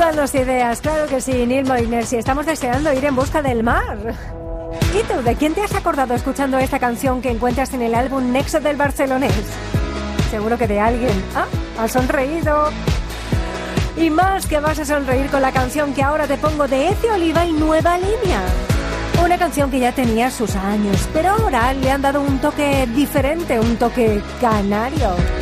Danos ideas, claro que sí, Neil Moliner, si estamos deseando ir en busca del mar. ¿Y tú, de quién te has acordado escuchando esta canción que encuentras en el álbum Nexo del Barcelonés? Seguro que de alguien. ¿Has sonreído? Y más que vas a sonreír con la canción que ahora te pongo de Ece Oliva y Nueva Línea. Una canción que ya tenía sus años, pero ahora le han dado un toque diferente, un toque canario.